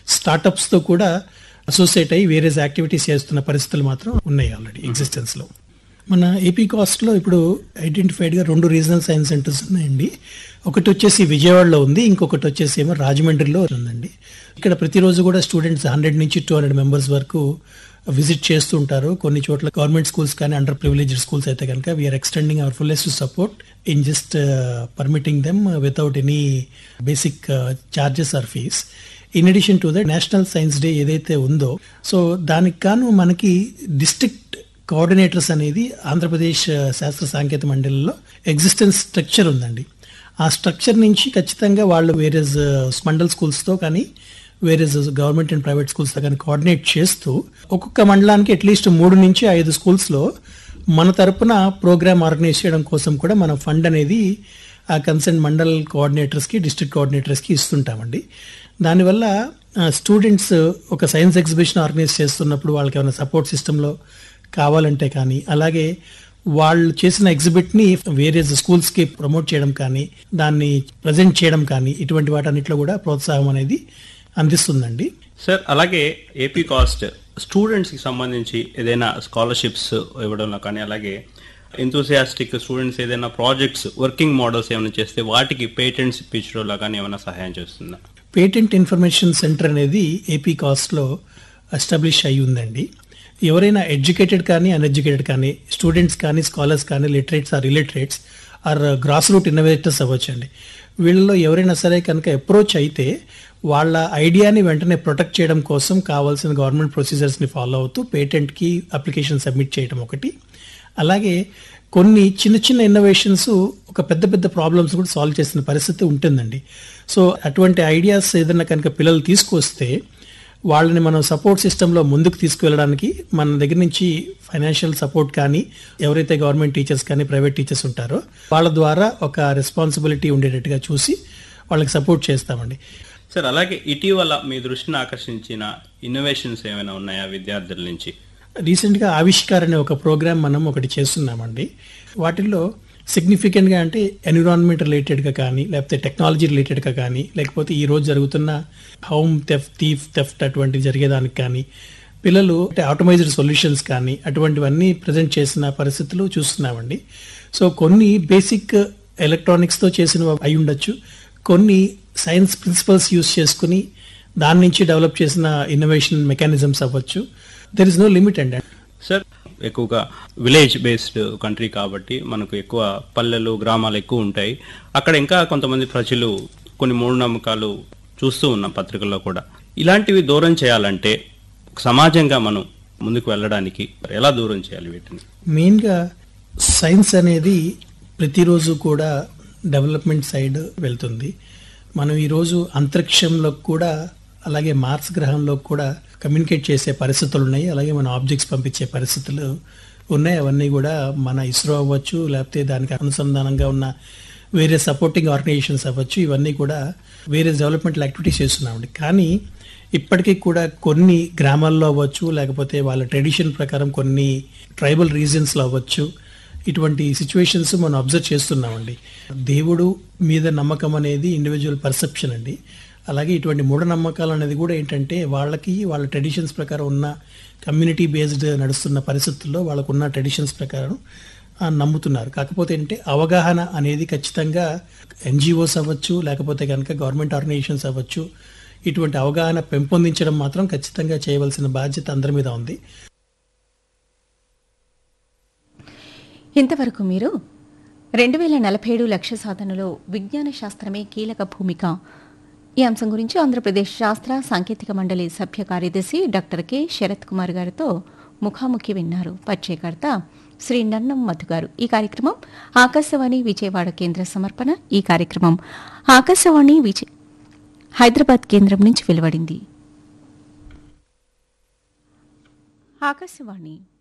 స్టార్టప్స్తో కూడా అసోసియేట్ అయ్యి వేరే యాక్టివిటీస్ చేస్తున్న పరిస్థితులు మాత్రం ఉన్నాయి ఆల్రెడీ ఎగ్జిస్టెన్స్లో. మన ఏపీ కాస్ట్లో ఇప్పుడు ఐడెంటిఫైడ్గా 2 రీజనల్ సైన్స్ సెంటర్స్ ఉన్నాయండి. ఒకటి వచ్చేసి విజయవాడలో ఉంది, ఇంకొకటి వచ్చేసి ఏమో రాజమండ్రిలో ఉందండి. ఇక్కడ ప్రతిరోజు కూడా స్టూడెంట్స్ 100 నుంచి 200 మెంబర్స్ వరకు విజిట్ చేస్తూ ఉంటారు. కొన్ని చోట్ల గవర్నమెంట్ స్కూల్స్ కానీ అండర్ ప్రివిలేజ్డ్ స్కూల్స్ అయితే కనుక we are extending hour fullest support in just permitting them without any basic charges are fees. In addition to the national science day ఏదైతే ఉందో, సో దానికి గాను మనకి డిస్ట్రిక్ట్ కోఆర్డినేటర్స్ అనేది ఆంధ్రప్రదేశ్ శాస్త్ర సాంకేతిక మండలిలో ఎగ్జిస్టెన్స్ స్ట్రక్చర్ ఉందండి. ఆ స్ట్రక్చర్ నుంచి ఖచ్చితంగా వాళ్ళు వేరే మండల్ స్కూల్స్తో కానీ వేరే గవర్నమెంట్ అండ్ ప్రైవేట్ స్కూల్స్తో కానీ కోఆర్డినేట్ చేస్తూ ఒక్కొక్క మండలానికి అట్లీస్ట్ 3 నుంచి 5 స్కూల్స్లో మన తరపున ప్రోగ్రామ్ ఆర్గనైజ్ చేయడం కోసం కూడా మనం ఫండ్ అనేది ఆ కన్సర్న్ మండల్ కోఆర్డినేటర్స్కి డిస్ట్రిక్ట్ కోఆర్డినేటర్స్కి ఇస్తుంటామండి. దానివల్ల స్టూడెంట్స్ ఒక సైన్స్ ఎగ్జిబిషన్ ఆర్గనైజ్ చేస్తున్నప్పుడు వాళ్ళకి ఏమైనా సపోర్ట్ సిస్టంలో కావాలంటే కానీ, అలాగే వాళ్ళు చేసిన ఎగ్జిబిట్ని వేరే స్కూల్స్కి ప్రమోట్ చేయడం కానీ, దాన్ని ప్రజెంట్ చేయడం కానీ, ఇటువంటి వాటన్నిటిలో కూడా ప్రోత్సాహం అనేది అందిస్తుందండి. సార్, అలాగే ఏపీ కాస్ట్ స్టూడెంట్స్కి సంబంధించి ఏదైనా స్కాలర్షిప్స్ ఇవ్వడంలో కానీ, అలాగే ఎంతూసియాస్టిక్ స్టూడెంట్స్ ఏదైనా ప్రాజెక్ట్స్ వర్కింగ్ మోడల్స్ ఏమైనా చేస్తే వాటికి పేటెంట్స్ ఇప్పించడంలో కానీ ఏమైనా సహాయం చేస్తుందా? పేటెంట్ ఇన్ఫర్మేషన్ సెంటర్ అనేది ఏపీ కాస్ట్లో ఎస్టాబ్లిష్ అయ్యి ఉందండి. ఎవరైనా ఎడ్యుకేటెడ్ కానీ అన్ఎడ్యుకేటెడ్ కానీ, స్టూడెంట్స్ కానీ స్కాలర్స్ కానీ, literates are illiterates are grass root innovators అవ్వచ్చండి, వీళ్ళలో ఎవరైనా సరే కనుక అప్రోచ్ అయితే వాళ్ళ ఐడియాని వెంటనే ప్రొటెక్ట్ చేయడం కోసం కావాల్సిన గవర్నమెంట్ ప్రొసీజర్స్ని ఫాలో అవుతూ పేటెంట్కి అప్లికేషన్ సబ్మిట్ చేయడం ఒకటి. అలాగే కొన్ని చిన్న చిన్న ఇన్నోవేషన్స్ ఒక పెద్ద పెద్ద ప్రాబ్లమ్స్ కూడా సాల్వ్ చేసిన పరిస్థితి ఉంటుందండి. సో అటువంటి ఐడియాస్ ఏదైనా కనుక పిల్లలు తీసుకొస్తే వాళ్ళని మనం సపోర్ట్ సిస్టంలో ముందుకు తీసుకువెళ్ళడానికి మన దగ్గర నుంచి ఫైనాన్షియల్ సపోర్ట్ కానీ, ఎవరైతే గవర్నమెంట్ టీచర్స్ కానీ ప్రైవేట్ టీచర్స్ ఉంటారో వాళ్ళ ద్వారా ఒక రెస్పాన్సిబిలిటీ ఉండేటట్టుగా చూసి వాళ్ళకి సపోర్ట్ చేస్తామండి. సార్, అలాగే ఇటీవల మీ దృష్టిని ఆకర్షించిన ఇన్నోవేషన్స్ ఏమైనా ఉన్నాయా విద్యార్థుల నుంచి? రీసెంట్గా ఆవిష్కార్ అనే ఒక ప్రోగ్రామ్ మనం ఒకటి చేస్తున్నామండి. వాటిల్లో సిగ్నిఫికెంట్గా అంటే ఎన్విరాన్మెంట్ రిలేటెడ్గా కానీ, లేకపోతే టెక్నాలజీ రిలేటెడ్గా కానీ, లేకపోతే ఈ రోజు జరుగుతున్న హోమ్ థెఫ్ట్ అటువంటి జరిగేదానికి కానీ, పిల్లలు అంటే ఆటోమైజ్డ్ సొల్యూషన్స్ కానీ అటువంటివన్నీ ప్రజెంట్ చేసిన పరిస్థితులు చూస్తున్నామండి. సో కొన్ని బేసిక్ ఎలక్ట్రానిక్స్తో చేసినవి అయి ఉండొచ్చు, కొన్ని సైన్స్ ప్రిన్సిపల్స్ యూస్ చేసుకుని దాని నుంచి డెవలప్ చేసిన ఇన్నోవేషన్ మెకానిజమ్స్ అవ్వచ్చు. దెర్ ఇస్ నో లిమిట్ అండి. సార్, ఎక్కువగా విలేజ్ బేస్డ్ కంట్రీ కాబట్టి మనకు ఎక్కువ పల్లెలు గ్రామాలు ఎక్కువ ఉంటాయి. అక్కడ ఇంకా కొంతమంది ప్రజలు కొన్ని మూఢనమ్మకాలు చూస్తూ ఉన్నాం పత్రికల్లో కూడా. ఇలాంటివి దూరం చేయాలంటే సమాజంగా మనం ముందుకు వెళ్ళడానికి ఎలా దూరం చేయాలి వీటిని? మెయిన్గా సైన్స్ అనేది ప్రతిరోజు కూడా డెవలప్మెంట్ సైడ్ వెళ్తుంది. మనం ఈరోజు అంతరిక్షంలో కూడా, అలాగే మార్స్ గ్రహంలో కూడా కమ్యూనికేట్ చేసే పరిస్థితులు ఉన్నాయి. అలాగే మన ఆబ్జెక్ట్స్ పంపించే పరిస్థితులు ఉన్నాయి. అవన్నీ కూడా మన ఇస్రో అవ్వచ్చు, లేకపోతే దానికి అనుసంధానంగా ఉన్న వేరే సపోర్టింగ్ ఆర్గనైజేషన్స్ అవ్వచ్చు, ఇవన్నీ కూడా వేరే డెవలప్మెంటల్ యాక్టివిటీస్ చేస్తున్నామండి. కానీ ఇప్పటికీ కూడా కొన్ని గ్రామాల్లో అవ్వచ్చు, లేకపోతే వాళ్ళ ట్రెడిషన్ ప్రకారం కొన్ని ట్రైబల్ రీజన్స్లో అవ్వచ్చు, ఇటువంటి సిచ్యువేషన్స్ మనం అబ్జర్వ్ చేస్తున్నామండి. దేవుడు మీద నమ్మకం అనేది ఇండివిజువల్ పర్సెప్షన్ అండి. అలాగే ఇటువంటి మూఢనమ్మకాలు అనేది కూడా ఏంటంటే వాళ్ళకి వాళ్ళ ట్రెడిషన్స్ ప్రకారం ఉన్న కమ్యూనిటీ బేస్డ్ నడుస్తున్న పరిస్థితుల్లో వాళ్ళకున్న ట్రెడిషన్స్ ప్రకారం నమ్ముతున్నారు. కాకపోతే ఏంటంటే అవగాహన అనేది ఖచ్చితంగా ఎన్జిఓస్ అవ్వచ్చు, లేకపోతే కనుక గవర్నమెంట్ ఆర్గనైజేషన్స్ అవ్వచ్చు, ఇటువంటి అవగాహన పెంపొందించడం మాత్రం ఖచ్చితంగా చేయవలసిన బాధ్యత అందరి మీద ఉంది. ఇంతవరకు మీరు 2047 లక్ష్య సాధనలో విజ్ఞాన శాస్త్రమే కీలక భూమిక, ఈ అంశం గురించి ఆంధ్రప్రదేశ్ శాస్త్ర సాంకేతిక మండలి సభ్య కార్యదర్శి డాక్టర్ కె శరత్ కుమార్ గారితో ముఖాముఖి విన్నారు. పరిచయకర్త శ్రీ నన్నం మధు గారు. ఈ కార్యక్రమం ఆకాశవాణి విజయవాడ కేంద్ర సమర్పణ. ఈ కార్యక్రమం ఆకాశవాణి హైదరాబాద్ కేంద్రం నుంచి వెలువడింది. ఆకాశవాణి